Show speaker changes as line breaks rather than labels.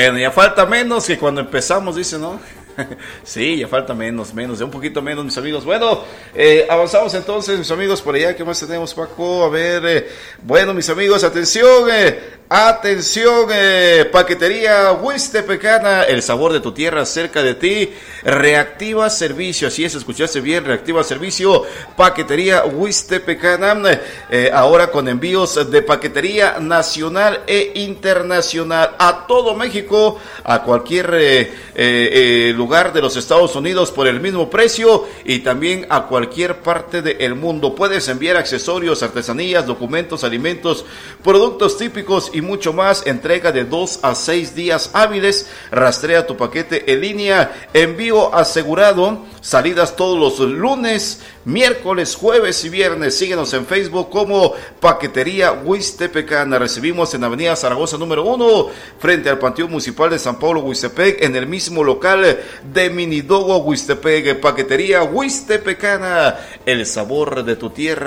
Bueno, ya falta menos que cuando empezamos, dice, ¿no? Sí, ya falta menos, ya un poquito menos, mis amigos. Bueno, avanzamos entonces, mis amigos, por allá. ¿Qué más tenemos, Paco? A ver, bueno, mis amigos, atención, Paquetería Huistepecana, el sabor de tu tierra cerca de ti. Reactiva Servicio, así es, escuchaste bien, Reactiva Servicio, Paquetería Huistepecana, ahora con envíos de paquetería nacional e internacional a todo México, a cualquier lugar de los Estados Unidos por el mismo precio y también a cualquier parte del mundo. Puedes enviar accesorios, artesanías, documentos, alimentos, productos típicos y mucho más. Entrega de 2 a 6 días hábiles. Rastrea tu paquete en línea. Envío asegurado. Salidas todos los lunes, miércoles, jueves y viernes. Síguenos en Facebook como Paquetería Huistepecana. Recibimos en Avenida Zaragoza número 1, frente al Panteón Municipal de San Pablo, Huistepec, en el mismo local de Minidogo, Huistepec. Paquetería Huistepecana, el sabor de tu tierra.